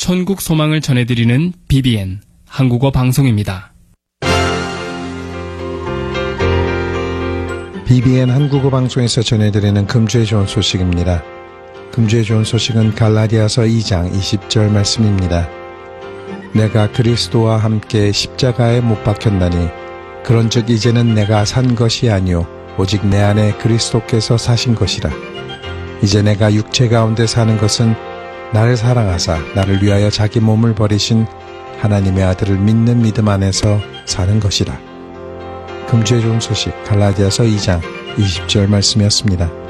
천국 소망을 전해드리는 BBN 한국어 방송입니다. BBN 한국어 방송에서 전해드리는 금주의 좋은 소식입니다. 금주의 좋은 소식은 갈라디아서 2장 20절 말씀입니다. 내가 그리스도와 함께 십자가에 못 박혔나니 그런즉 이제는 내가 산 것이 아니요 오직 내 안에 그리스도께서 사신 것이라. 이제 내가 육체 가운데 사는 것은 나를 사랑하사 나를 위하여 자기 몸을 버리신 하나님의 아들을 믿는 믿음 안에서 사는 것이라. 금주의 좋은 소식 갈라디아서 2장 20절 말씀이었습니다.